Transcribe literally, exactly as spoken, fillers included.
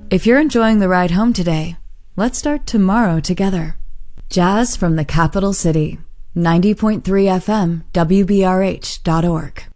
If you're enjoying the ride home today, let's start tomorrow together. Jazz from the Capital City, ninety point three F M, W B R H dot org.